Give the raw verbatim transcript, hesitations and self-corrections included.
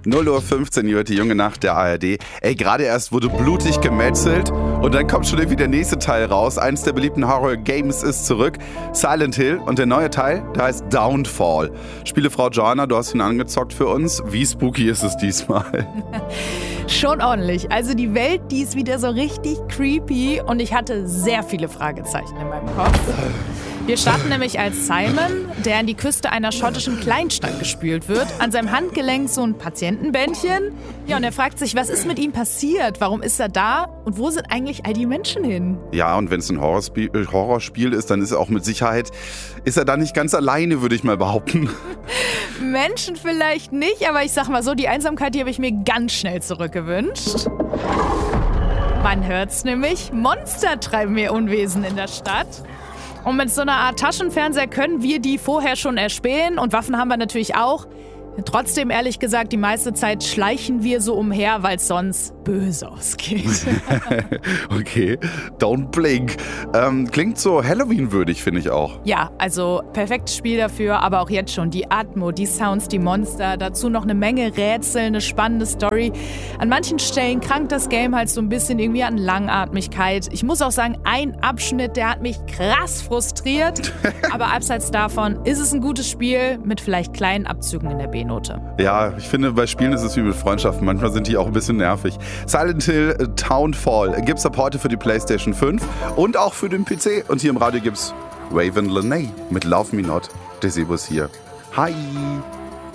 null Uhr fünfzehn hier, die junge Nacht der A R D. Ey, gerade erst wurde blutig gemetzelt und dann kommt schon irgendwie der nächste Teil raus. Eins der beliebten Horror-Games ist zurück. Silent Hill und der neue Teil, der heißt Downfall. Spielefrau Joanna, du hast ihn angezockt für uns. Wie spooky ist es diesmal? Schon ordentlich. Also die Welt, die ist wieder so richtig creepy und ich hatte sehr viele Fragezeichen in meinem Kopf. Wir starten nämlich als Simon, der an die Küste einer schottischen Kleinstadt gespült wird. An seinem Handgelenk so ein Patientenbändchen. Ja, und er fragt sich, was ist mit ihm passiert? Warum ist er da? Und wo sind eigentlich all die Menschen hin? Ja, und wenn es ein Horrorspiel, Horrorspiel ist, dann ist er auch mit Sicherheit, ist er da nicht ganz alleine, würde ich mal behaupten. Menschen vielleicht nicht, aber ich sag mal so, die Einsamkeit, die habe ich mir ganz schnell zurückgewünscht. Man hört's nämlich, Monster treiben ihr Unwesen in der Stadt. Und mit so einer Art Taschenfernseher können wir die vorher schon erspähen und Waffen haben wir natürlich auch. Trotzdem, ehrlich gesagt, die meiste Zeit schleichen wir so umher, weil es sonst böse ausgeht. Okay, don't blink. Ähm, klingt so Halloween-würdig, finde ich auch. Ja, also perfektes Spiel dafür, aber auch jetzt schon die Atmo, die Sounds, die Monster, dazu noch eine Menge Rätsel, eine spannende Story. An manchen Stellen krankt das Game halt so ein bisschen irgendwie an Langatmigkeit. Ich muss auch sagen, ein Abschnitt, der hat mich krass frustriert. Aber abseits davon ist es ein gutes Spiel mit vielleicht kleinen Abzügen in der B-Note. Ja, ich finde, bei Spielen ist es wie mit Freundschaften. Manchmal sind die auch ein bisschen nervig. Silent Hill Downfall gibt's ab heute für die PlayStation fünf und auch für den P C. Und hier im Radio gibt's Raven Lenae mit Love Me Not. Desibus hier. Hi!